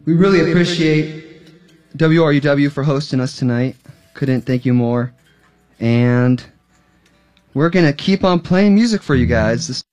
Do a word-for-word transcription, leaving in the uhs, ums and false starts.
We really appreciate W R U W for hosting us tonight. Couldn't thank you more. And we're going to keep on playing music for you guys. This